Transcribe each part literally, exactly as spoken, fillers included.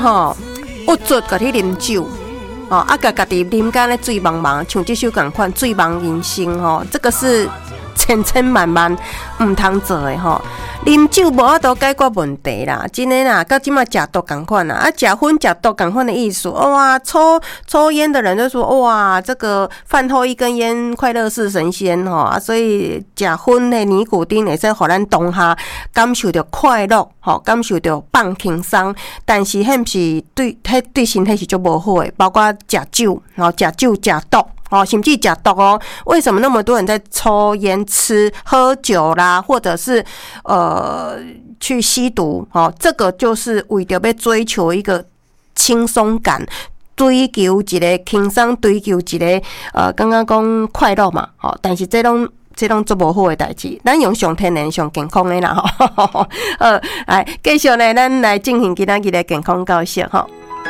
吼，有做甲去啉酒。哦，啊，甲家己啉干咧醉茫茫，像这首共款醉茫人生吼，这个是千千万万唔通做的吼。啉酒无法度解决问题啦，真的啦，到即马食毒共款啦，啊，食薰食毒共款的意思。哇，抽抽烟的人就说哇，这个饭后一根烟，快乐是神仙吼啊，所以食薰的尼古丁会使互咱当下感受到快乐，吼，感受到放轻松，但是迄毋是对，迄对身体是足无好的，包括食酒，吼，食酒食毒。哦，甚至食毒哦？为什么那么多人在抽烟、吃、喝酒啦，或者是呃去吸毒？哦，这个就是为着要追求一个轻松感，追求一个轻松，追求一个呃，刚刚讲快乐嘛。哦，但是这种这种做无好的代志，咱用上天然、上健康的啦。吼，呃，来继续呢，咱来进行今仔日的健康教室吼。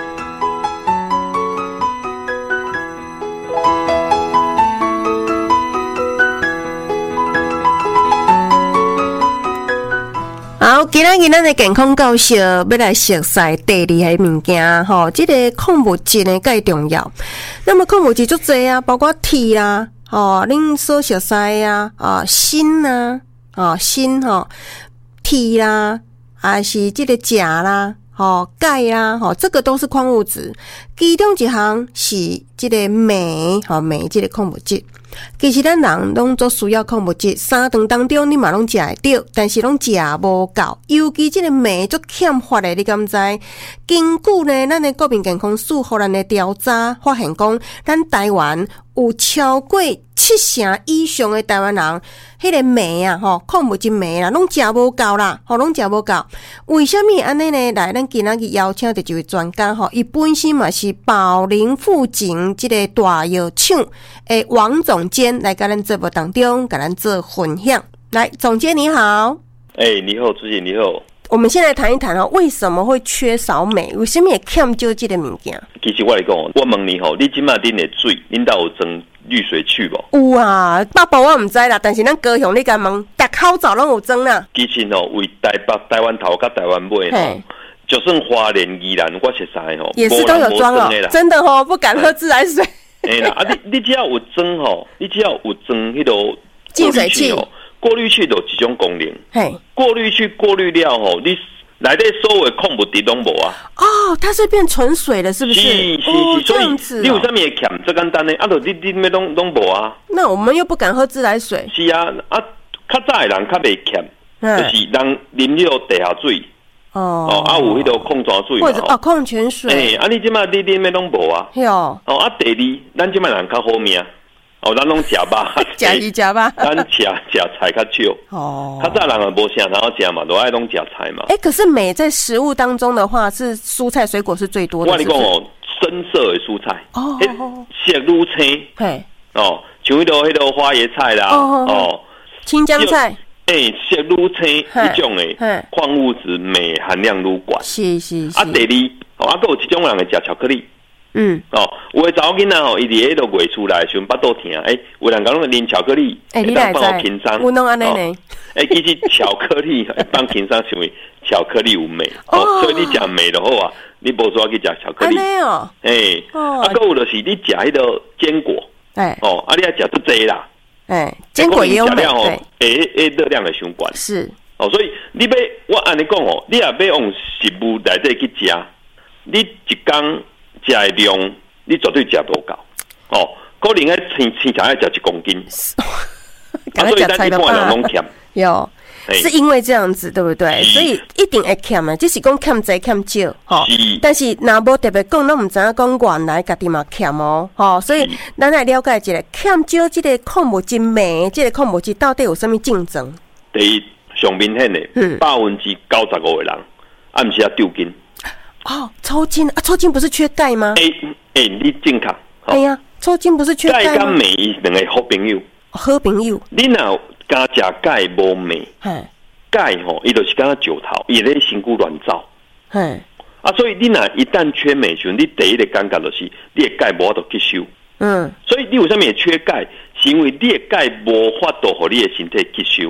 好，今仔日咱的健康教室要来熟悉第二个物件吼，这个矿物质呢介重要。那么矿物质足侪啊，包括铁啦，吼，恁所熟悉啊，啊锌啦，啊锌吼，铁啦，还是这个钾啦，吼钙啦，吼这个都是矿物质。其中一项是这个镁，吼镁这个矿物质。其实咱人拢做需要矿物质，三顿当中你嘛拢食会到，但是拢食无够，尤其这个镁足欠缺的，你敢知？根据呢，咱的国民健康署互咱的调查发现讲，咱台湾有超过七成以上的台湾人，迄个镁啊，吼矿物质镁啦，拢食无够啦，吼拢食无够。为什么安尼呢？来，咱今仔日邀请的这位专家吼，伊本身嘛是宝林附近这个大药厂诶王总监来跟咱节目当中跟咱做分享。来，总监你好。 哎、欸，你好，主席你好。 我们先来谈一谈哦，为什么会缺少镁？为什么会欠少这个物件？ 其实我来讲，我问你吼，你今麦啉的水，恁家有装滤水器无？ 有啊，北部我唔知啦，但是咱高雄你敢问，逐口罩拢有装啦。 其实吼，为台北、台湾头甲台湾尾吼，就算花莲、宜兰，我熟悉吼， 也是都有装哦。真的吼，不敢喝自来水。 哎啦，啊你你只要有装吼，你只要有装迄个净水器哦。 过滤器有几种功能？ 嘿， 过滤器过滤了吼，你内底所有矿物质拢无啊。 哦，它是变纯水了，是不是？ 是是是， 哦、 所以你有啥物会欠？最简单的，啊，就你你咩拢拢无啊。 那我们又不敢喝自来水。 是啊，啊，较早的人较袂欠，就是人啉迄个地下水。哦，哦，啊有迄个矿泉水嘛， 或者啊矿泉水。 诶、欸，啊你即摆你啉咩拢无啊？ 有。哦， 啊第二，咱即摆人较好命。哦，咱拢食肉， 食鱼食肉， 咱食食菜较少。哦，较早人也无啥然后食嘛，都爱拢食菜嘛。 哎、欸，可是镁在食物当中的话，是蔬菜水果是最多的。 我跟你讲哦，深色的蔬菜，哦，色愈青，嘿，哦，像迄个迄个花椰菜啦，哦，哦青江菜， 哎、欸，色愈青这种的矿物质镁含量愈高。 是是是。 啊，第二，哦，啊，还有一种人会食巧克力。 嗯， 哦，有的查某囡仔吼，伊伫迄个月厝内时阵巴肚疼，诶、欸，有人讲拢啉巧克力， 诶、欸，你来知？ 轻松， 我弄安尼呢。 诶、欸，其实巧克力会帮轻松，是因为巧克力有镁，哦，哦所以你食镁就好啊，你无需要去食巧克力。 安尼哦， 诶、欸，哦，啊，还有就是你食迄个坚果，诶、欸，哦，啊，你要食足济啦， 诶、欸，坚果也有镁，对， 诶诶，热量的相关是， 哦，所以你要我按你讲哦，你也要用食物内底去食，你一工食的量。你绝对食不够，哦，可能喺青青菜要食一公斤， 啊，所以咱一般人拢欠，有，是因为这样子，对不对？所以一定会欠啊，只是讲欠济欠少，吼。但是若无特别讲，咱唔知影讲原来家己嘛欠哦，吼。所以咱来了解一下，欠少这个矿物质镁，这个矿物质到底有什么竞争？ 第一，上明显的，嗯，百分之九十五的人，暗时啊丢筋。 哦，抽筋啊！抽筋不是缺钙吗？ 哎、欸、哎、欸，你正确。 哎呀，抽筋不是缺钙吗？ 钙跟镁两个好朋友。 好朋友。 你若加食钙无镁，钙吼，伊就是敢若石头，伊咧身躯乱走。嘿。啊，所以你若一旦缺镁时，你第一个感觉就是你的钙无法度吸收。嗯。所以你为什么会缺钙？是因为你的钙无法度互你的身体吸收。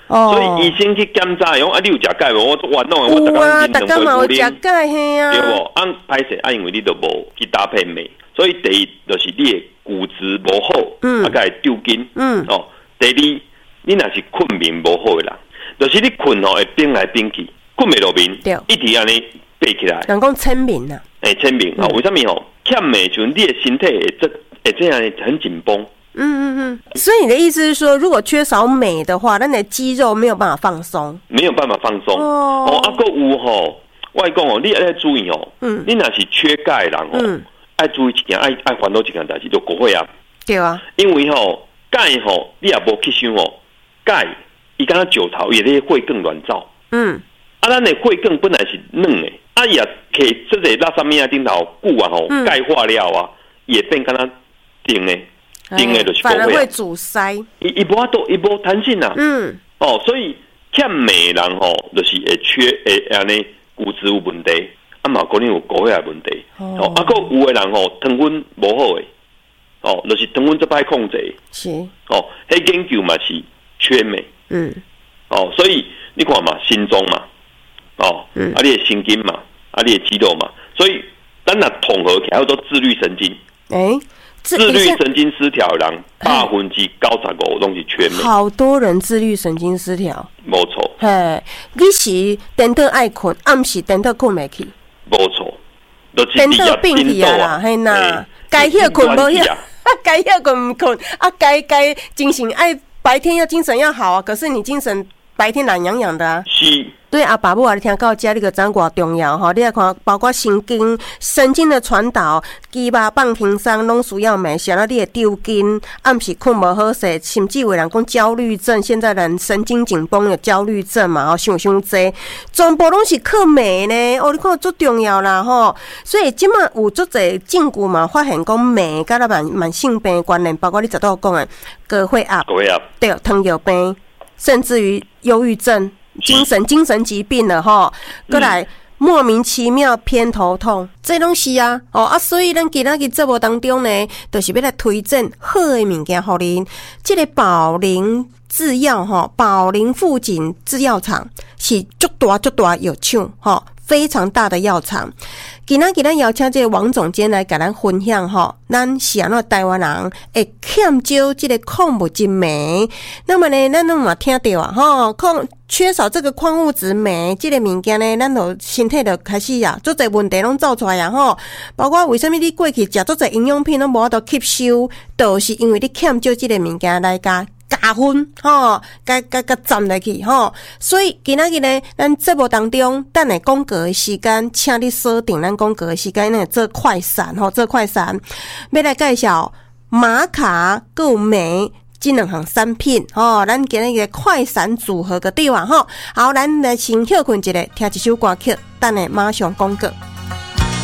哦、所以医生去检查用啊，你有食钙无？我我弄我有啊，大家嘛有食钙嘿啊， 对不？按歹势啊，因为你都无去搭配镁，所以第一就是你的骨质无好，嗯，啊，会丢筋，嗯，哦，第二你若是困眠无好的人，就是你困吼会变来变去，困袂落眠，一直安尼爬起来， 人讲浅眠呐， 诶，浅眠啊，为什么吼？欠镁就你的身体会这会这样很紧绷。 嗯嗯嗯，所以你的意思是说，如果缺少镁的话，那你的肌肉没有办法放松， 没有办法放松。哦，哦，啊，个有吼，我讲哦，你爱注意哦，嗯，你若是缺钙人哦，嗯，爱注意一件，爱爱烦恼一件代志，就骨血压。对啊，因为吼钙吼，你也无吸收哦，钙伊敢若石头，伊咧血更乱走。嗯，啊，咱的血更本来是软的，啊也摕这个垃圾面啊顶头久啊吼，钙化了啊，也变敢若硬的。 反而会阻塞， 伊伊无法度，伊无弹性啊。嗯，哦，所以欠镁人吼，就是会缺会安尼骨质有问题，啊嘛可能有骨血问题。哦，啊个有的人吼糖分无好诶，哦，就是糖分这歹控制。是，哦，迄研究嘛是缺镁。嗯，哦，所以你看嘛，心脏嘛，哦，嗯、啊你的神经嘛，啊你的肌肉嘛，所以咱若统合起来叫做自律神经。诶、欸。自律神经失调人百分之九十五拢是缺镁。好多人自律神经失调， 没错。 嘿，你是等到爱困，暗时等到困袂去， 没错。 等到病去啊啦，嘿呐，该歇困无歇，该歇困唔困，啊该该精神爱白天要精神要好啊，可是你精神白天懒洋洋的啊。是。对阿爸母啊，你听到这你个知偌重要吼？你来看，包括神经、神经的传导、肌肉放轻松，拢需要镁，想到你会丢筋，暗时困无好势，甚至有人讲焦虑症，现在人神经紧绷有焦虑症嘛，吼，想伤济，全部拢是靠镁呢。哦，你看足重要啦吼。所以即马有足侪证据嘛，发现讲镁甲咱慢慢性病关联，包括你昨倒讲的高血压、 高血压、 对糖尿病，甚至于忧郁症。精神精神疾病了吼，过来、嗯、莫名其妙偏头痛，这拢是啊，哦啊，所以咱今仔日节目当中呢，就是要来推荐好的物件互恁。这个宝林制药吼，宝林富锦制药厂是足大足大药厂吼，非常大的药厂。今仔日咱邀请这个王总监来甲咱分享吼，咱是安怎台湾人会欠少这个矿物质镁。那么呢，咱拢嘛听到啊，吼，矿缺少这个矿物质镁，这个物件呢，咱就身体就开始啊，足侪问题拢走出来啊，吼。包括为什么你过去食足侪营养品拢无法度吸收，就是因为你欠少这个物件来加。加分吼，加加加站落去吼，所以今仔日呢，咱节目当中，等下广告的时间，请你锁定咱广告的时间呢，做快闪吼，做快闪，要来介绍玛卡购镁这两项产品吼，咱今日个快闪组合个对话吼，好，咱来先休困一下，听一首歌曲，等下马上广告。